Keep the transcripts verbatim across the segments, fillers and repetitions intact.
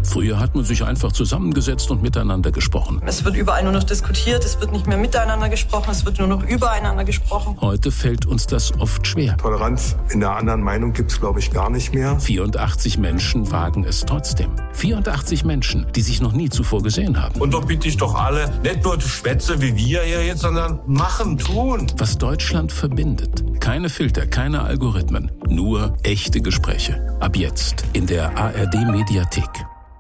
Früher hat man sich einfach zusammengesetzt und miteinander gesprochen. Es wird überall nur noch diskutiert, es wird nicht mehr miteinander gesprochen, es wird nur noch übereinander gesprochen. Heute fällt uns das oft schwer. Toleranz in der anderen Meinung gibt es, glaube ich, gar nicht mehr. vierundachtzig Menschen wagen es trotzdem. vierundachtzig Menschen, die sich noch nie zuvor gesehen haben. Und da bitte ich doch alle, nicht nur Schwätze wie wir hier jetzt, sondern machen, tun. Was Deutschland verbindet. Keine Filter, keine Algorithmen, nur echte Gespräche. Ab jetzt in der A R D-Mediathek.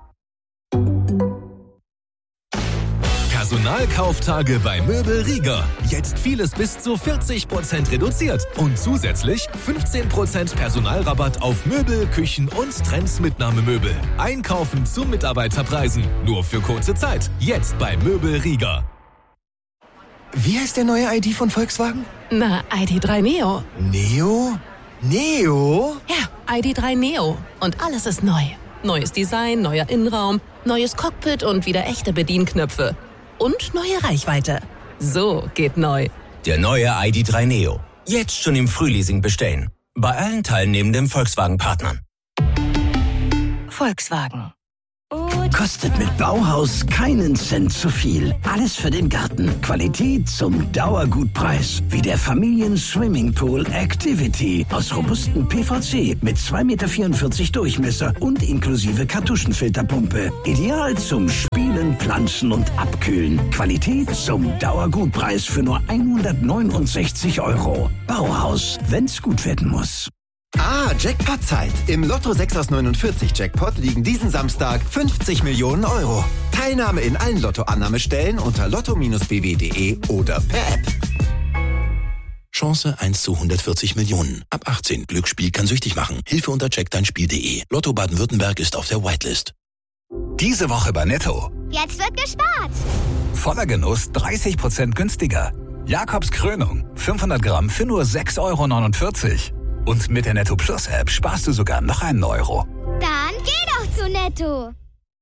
Personalkauftage bei Möbel Rieger. Jetzt vieles bis zu vierzig Prozent reduziert. Und zusätzlich fünfzehn Prozent Personalrabatt auf Möbel, Küchen und Trends-Mitnahmemöbel. Einkaufen zu Mitarbeiterpreisen. Nur für kurze Zeit. Jetzt bei Möbel Rieger. Wie heißt der neue I D von Volkswagen? Na, I D drei Neo. Neo? Neo? Ja, I D drei Neo. Und alles ist neu. Neues Design, neuer Innenraum, neues Cockpit und wieder echte Bedienknöpfe. Und neue Reichweite. So geht neu. Der neue I D drei Neo. Jetzt schon im Frühleasing bestellen. Bei allen teilnehmenden Volkswagen-Partnern. Volkswagen. Kostet mit Bauhaus keinen Cent zu viel. Alles für den Garten. Qualität zum Dauergutpreis. Wie der Familien-Swimmingpool Activity aus robustem P V C mit zwei Komma vierundvierzig Meter Durchmesser und inklusive Kartuschenfilterpumpe. Ideal zum Spielen, Pflanzen und Abkühlen. Qualität zum Dauergutpreis für nur hundertneunundsechzig Euro. Bauhaus, wenn's gut werden muss. Ah, Jackpot-Zeit. Im Lotto sechs aus neunundvierzig Jackpot liegen diesen Samstag fünfzig Millionen Euro. Teilnahme in allen Lotto-Annahmestellen unter lotto Bindestrich b w punkt de oder per App. Chance eins zu hundertvierzig Millionen. Ab achtzehn. Glücksspiel kann süchtig machen. Hilfe unter check dein Spiel punkt de. Lotto Baden-Württemberg ist auf der Whitelist. Diese Woche bei Netto. Jetzt wird gespart. Voller Genuss dreißig Prozent günstiger. Jakobs Krönung. fünfhundert Gramm für nur sechs Euro neunundvierzig. Und mit der Netto Plus App sparst du sogar noch einen Euro. Dann geh doch zu Netto.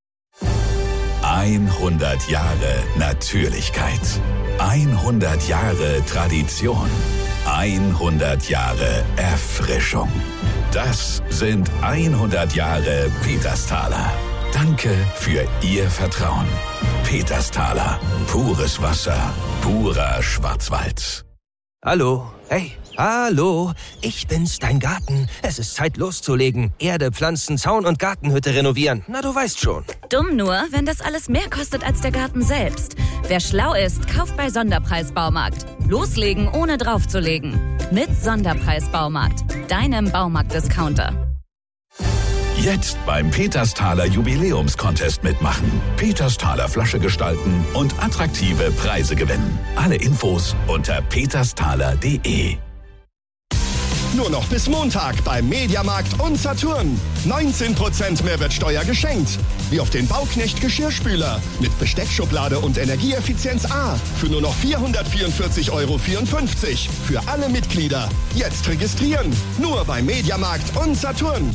hundert Jahre Natürlichkeit. hundert Jahre Tradition. hundert Jahre Erfrischung. Das sind hundert Jahre Petersthaler. Danke für Ihr Vertrauen. Petersthaler. Pures Wasser. Purer Schwarzwald. Hallo. Hey. Hallo, ich bin's, dein Garten. Es ist Zeit loszulegen. Erde, Pflanzen, Zaun und Gartenhütte renovieren. Na, du weißt schon. Dumm nur, wenn das alles mehr kostet als der Garten selbst. Wer schlau ist, kauft bei Sonderpreis Baumarkt. Loslegen, ohne draufzulegen. Mit Sonderpreis Baumarkt, deinem Baumarkt-Discounter. Jetzt beim Petersthaler Jubiläumscontest mitmachen. Petersthaler Flasche gestalten und attraktive Preise gewinnen. Alle Infos unter petersthaler punkt de. Nur noch bis Montag beim Mediamarkt und Saturn. neunzehn Prozent Mehrwertsteuer geschenkt. Wie auf den Bauknecht Geschirrspüler mit Besteckschublade und Energieeffizienz A für nur noch vierhundertvierundvierzig Euro vierundfünfzig. Für alle Mitglieder. Jetzt registrieren. Nur beim Mediamarkt und Saturn.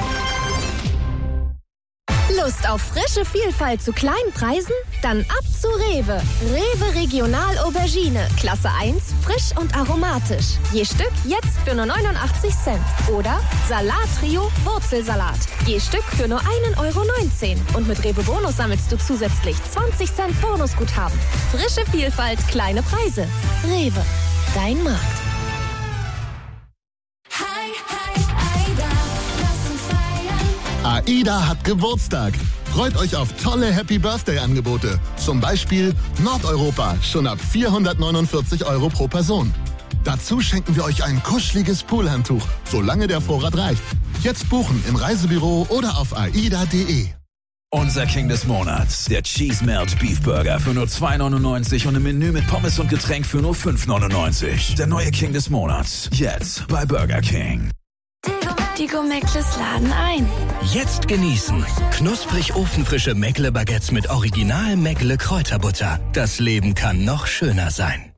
Lust auf frische Vielfalt zu kleinen Preisen? Dann ab zu Rewe. Rewe Regional Aubergine. Klasse eins, frisch und aromatisch. Je Stück jetzt für nur neunundachtzig Cent. Oder Salat Trio Wurzelsalat. Je Stück für nur ein Euro neunzehn. Und mit Rewe Bonus sammelst du zusätzlich zwanzig Cent Bonusguthaben. Frische Vielfalt, kleine Preise. Rewe, dein Markt. AIDA hat Geburtstag. Freut euch auf tolle Happy-Birthday-Angebote. Zum Beispiel Nordeuropa, schon ab vierhundertneunundvierzig Euro pro Person. Dazu schenken wir euch ein kuscheliges Poolhandtuch, solange der Vorrat reicht. Jetzt buchen im Reisebüro oder auf aida punkt de. Unser King des Monats, der Cheese Melt Beef Burger für nur zwei neunundneunzig und im Menü mit Pommes und Getränk für nur fünf neunundneunzig. Der neue King des Monats, jetzt bei Burger King. Die Go-Meckles laden ein. Jetzt genießen. Knusprig ofenfrische Meckle-Baguettes mit Original Meckle Kräuterbutter. Das Leben kann noch schöner sein.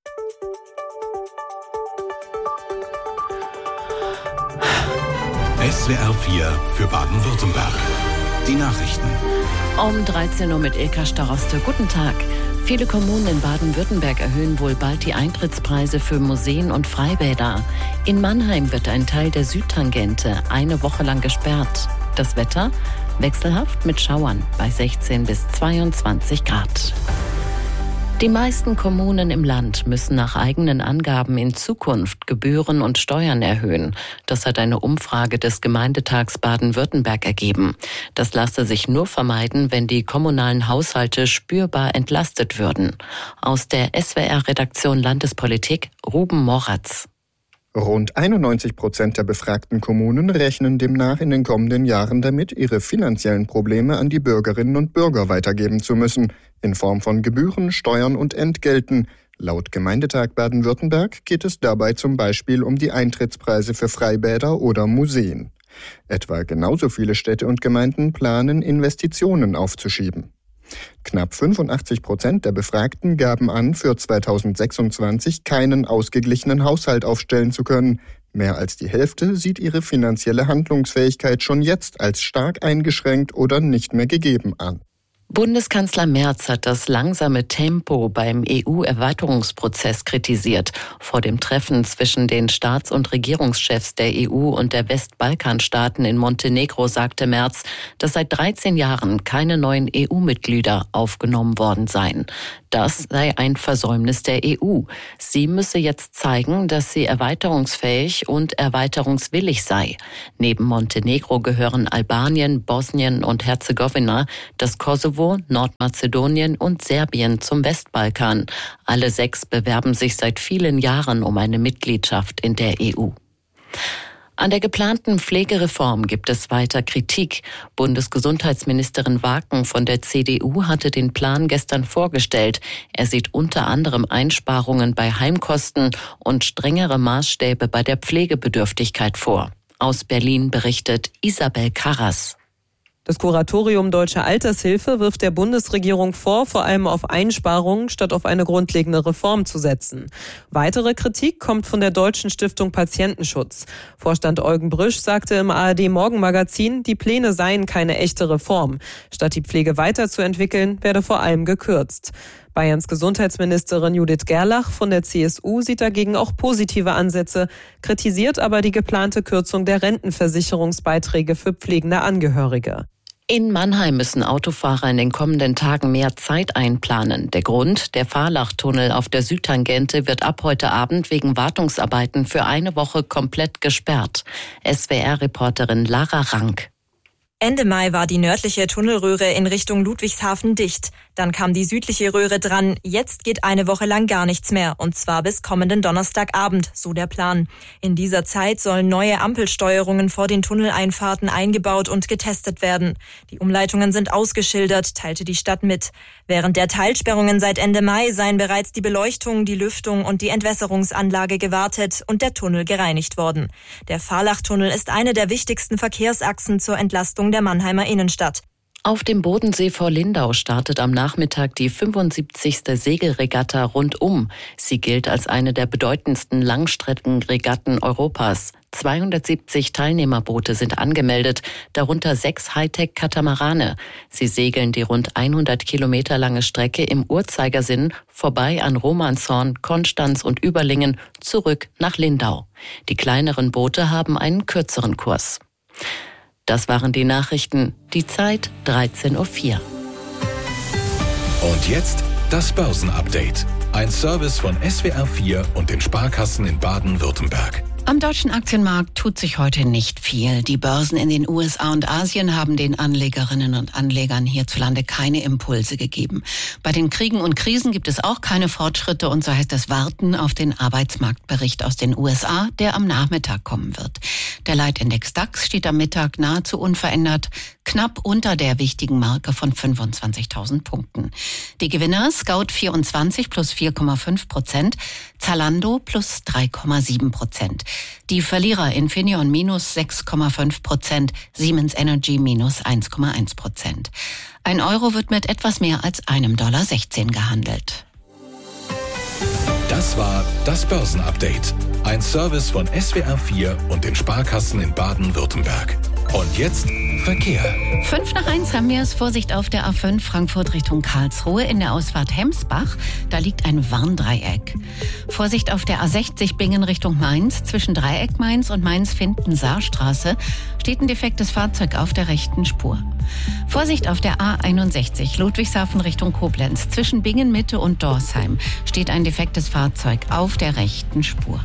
S W R vier für Baden-Württemberg. Die Nachrichten. Um dreizehn Uhr mit Ilka Staroste. Guten Tag. Viele Kommunen in Baden-Württemberg erhöhen wohl bald die Eintrittspreise für Museen und Freibäder. In Mannheim wird ein Teil der Südtangente eine Woche lang gesperrt. Das Wetter? Wechselhaft mit Schauern bei sechzehn bis zweiundzwanzig Grad. Die meisten Kommunen im Land müssen nach eigenen Angaben in Zukunft Gebühren und Steuern erhöhen. Das hat eine Umfrage des Gemeindetags Baden-Württemberg ergeben. Das lasse sich nur vermeiden, wenn die kommunalen Haushalte spürbar entlastet würden. Aus der S W R-Redaktion Landespolitik, Ruben Moratz. Rund einundneunzig Prozent der befragten Kommunen rechnen demnach in den kommenden Jahren damit, ihre finanziellen Probleme an die Bürgerinnen und Bürger weitergeben zu müssen, in Form von Gebühren, Steuern und Entgelten. Laut Gemeindetag Baden-Württemberg geht es dabei zum Beispiel um die Eintrittspreise für Freibäder oder Museen. Etwa genauso viele Städte und Gemeinden planen, Investitionen aufzuschieben. Knapp fünfundachtzig Prozent der Befragten gaben an, für zweitausendsechsundzwanzig keinen ausgeglichenen Haushalt aufstellen zu können. Mehr als die Hälfte sieht ihre finanzielle Handlungsfähigkeit schon jetzt als stark eingeschränkt oder nicht mehr gegeben an. Bundeskanzler Merz hat das langsame Tempo beim E U-Erweiterungsprozess kritisiert. Vor dem Treffen zwischen den Staats- und Regierungschefs der E U und der Westbalkanstaaten in Montenegro sagte Merz, dass seit dreizehn Jahren keine neuen E U-Mitglieder aufgenommen worden seien. Das sei ein Versäumnis der E U. Sie müsse jetzt zeigen, dass sie erweiterungsfähig und erweiterungswillig sei. Neben Montenegro gehören Albanien, Bosnien und Herzegowina, das Kosovo, Nordmazedonien und Serbien zum Westbalkan. Alle sechs bewerben sich seit vielen Jahren um eine Mitgliedschaft in der E U. An der geplanten Pflegereform gibt es weiter Kritik. Bundesgesundheitsministerin Waken von der C D U hatte den Plan gestern vorgestellt. Er sieht unter anderem Einsparungen bei Heimkosten und strengere Maßstäbe bei der Pflegebedürftigkeit vor. Aus Berlin berichtet Isabel Karras. Das Kuratorium Deutsche Altershilfe wirft der Bundesregierung vor, vor allem auf Einsparungen statt auf eine grundlegende Reform zu setzen. Weitere Kritik kommt von der Deutschen Stiftung Patientenschutz. Vorstand Eugen Brüsch sagte im A R D-Morgenmagazin, die Pläne seien keine echte Reform. Statt die Pflege weiterzuentwickeln, werde vor allem gekürzt. Bayerns Gesundheitsministerin Judith Gerlach von der C S U sieht dagegen auch positive Ansätze, kritisiert aber die geplante Kürzung der Rentenversicherungsbeiträge für pflegende Angehörige. In Mannheim müssen Autofahrer in den kommenden Tagen mehr Zeit einplanen. Der Grund, der Fahrlachtunnel auf der Südtangente wird ab heute Abend wegen Wartungsarbeiten für eine Woche komplett gesperrt. S W R-Reporterin Lara Rank. Ende Mai war die nördliche Tunnelröhre in Richtung Ludwigshafen dicht. Dann kam die südliche Röhre dran. Jetzt geht eine Woche lang gar nichts mehr. Und zwar bis kommenden Donnerstagabend, so der Plan. In dieser Zeit sollen neue Ampelsteuerungen vor den Tunneleinfahrten eingebaut und getestet werden. Die Umleitungen sind ausgeschildert, teilte die Stadt mit. Während der Teilsperrungen seit Ende Mai seien bereits die Beleuchtung, die Lüftung und die Entwässerungsanlage gewartet und der Tunnel gereinigt worden. Der Fahrlachtunnel ist eine der wichtigsten Verkehrsachsen zur Entlastung der Mannheimer Innenstadt. Auf dem Bodensee vor Lindau startet am Nachmittag die fünfundsiebzigste Segelregatta rundum. Sie gilt als eine der bedeutendsten Langstreckenregatten Europas. zweihundertsiebzig Teilnehmerboote sind angemeldet, darunter sechs Hightech-Katamarane. Sie segeln die rund hundert Kilometer lange Strecke im Uhrzeigersinn vorbei an Romanshorn, Konstanz und Überlingen zurück nach Lindau. Die kleineren Boote haben einen kürzeren Kurs. Das waren die Nachrichten. Die Zeit dreizehn Uhr vier. Und jetzt das Börsenupdate. Ein Service von S W R vier und den Sparkassen in Baden-Württemberg. Am deutschen Aktienmarkt tut sich heute nicht viel. Die Börsen in den U S A und Asien haben den Anlegerinnen und Anlegern hierzulande keine Impulse gegeben. Bei den Kriegen und Krisen gibt es auch keine Fortschritte und so heißt es Warten auf den Arbeitsmarktbericht aus den U S A, der am Nachmittag kommen wird. Der Leitindex DAX steht am Mittag nahezu unverändert, knapp unter der wichtigen Marke von fünfundzwanzigtausend Punkten. Die Gewinner Scout vierundzwanzig plus vier Komma fünf Prozent, Zalando plus drei Komma sieben Prozent. Die Verlierer Infineon minus sechs Komma fünf Prozent, Siemens Energy minus eins Komma eins Prozent. Ein Euro wird mit etwas mehr als einem Dollar sechzehn gehandelt. Das war das Börsenupdate. Ein Service von S W R vier und den Sparkassen in Baden-Württemberg. Und jetzt Verkehr. Fünf nach eins haben wir es. Vorsicht auf der A fünf Frankfurt Richtung Karlsruhe in der Ausfahrt Hemsbach. Da liegt ein Warndreieck. Vorsicht auf der A sechzig Bingen Richtung Mainz. Zwischen Dreieck Mainz und Mainz-Finden-Saarstraße steht ein defektes Fahrzeug auf der rechten Spur. Vorsicht auf der A einundsechzig Ludwigshafen Richtung Koblenz. Zwischen Bingen Mitte und Dorsheim steht ein defektes Fahrzeug auf der rechten Spur.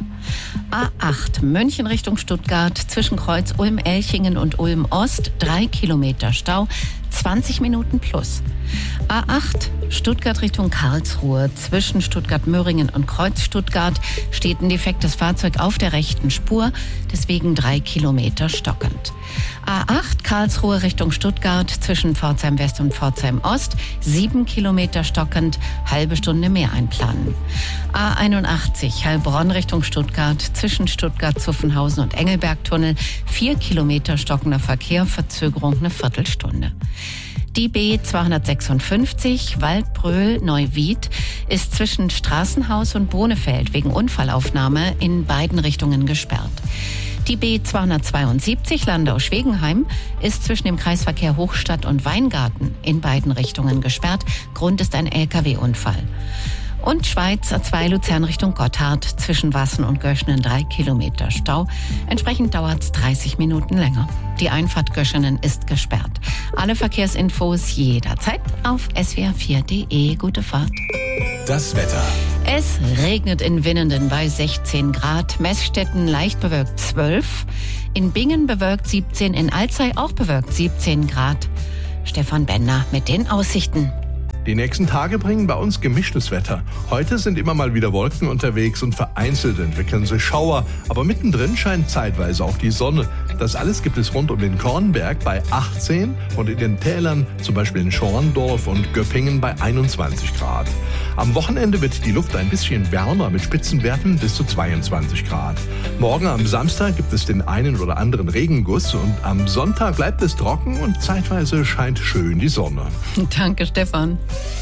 A acht München Richtung Stuttgart. Zwischen Kreuz Ulm-Elchingen und Ulm-Ost drei Kilometer Stau, zwanzig Minuten plus. A acht Stuttgart Richtung Karlsruhe. Zwischen Stuttgart-Möhringen und Kreuz Stuttgart steht ein defektes Fahrzeug auf der rechten Spur, deswegen drei Kilometer stockend. A acht Karlsruhe Richtung Stuttgart. Zwischen Pforzheim West und Pforzheim Ost sieben Kilometer stockend, halbe Stunde mehr einplanen. A einundachtzig Heilbronn Richtung Stuttgart. Zwischen Stuttgart-Zuffenhausen und Engelbergtunnel vier Kilometer stockender Verkehr, Verzögerung eine Viertelstunde. Die B zweihundertsechsundfünfzig Waldbröl-Neuwied ist zwischen Straßenhaus und Bonefeld wegen Unfallaufnahme in beiden Richtungen gesperrt. Die B zweihundertzweiundsiebzig Landau-Schwegenheim ist zwischen dem Kreisverkehr Hochstadt und Weingarten in beiden Richtungen gesperrt. Grund ist ein L K W-Unfall. Und Schweiz A zwei Luzern Richtung Gotthard. Zwischen Wassen und Göschenen drei Kilometer Stau. Entsprechend dauert es dreißig Minuten länger. Die Einfahrt Göschenen ist gesperrt. Alle Verkehrsinfos jederzeit auf S W R vier Punkt de. Gute Fahrt. Das Wetter. Es regnet in Winnenden bei sechzehn Grad. Messstätten leicht bewölkt zwölf. In Bingen bewölkt siebzehn. In Alzey auch bewölkt siebzehn Grad. Stefan Bender mit den Aussichten. Die nächsten Tage bringen bei uns gemischtes Wetter. Heute sind immer mal wieder Wolken unterwegs und vereinzelt entwickeln sich Schauer. Aber mittendrin scheint zeitweise auch die Sonne. Das alles gibt es rund um den Kornberg bei achtzehn und in den Tälern, zum Beispiel in Schorndorf und Göppingen, bei einundzwanzig Grad. Am Wochenende wird die Luft ein bisschen wärmer mit Spitzenwerten bis zu zweiundzwanzig Grad. Morgen am Samstag gibt es den einen oder anderen Regenguss und am Sonntag bleibt es trocken und zeitweise scheint schön die Sonne. Danke, Stefan.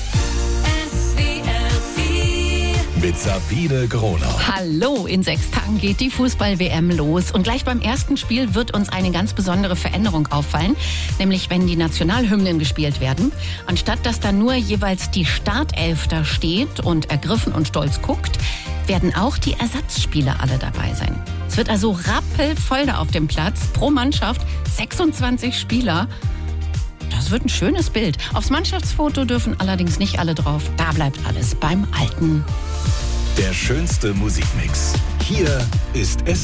Mit Sabine Gronau. Hallo, in sechs Tagen geht die Fußball-W M los. Und gleich beim ersten Spiel wird uns eine ganz besondere Veränderung auffallen. Nämlich, wenn die Nationalhymnen gespielt werden. Anstatt dass da nur jeweils die Startelf da steht und ergriffen und stolz guckt, werden auch die Ersatzspieler alle dabei sein. Es wird also rappelvoll da auf dem Platz. Pro Mannschaft sechsundzwanzig Spieler. Das wird ein schönes Bild. Aufs Mannschaftsfoto dürfen allerdings nicht alle drauf. Da bleibt alles beim Alten. Der schönste Musikmix. Hier ist es.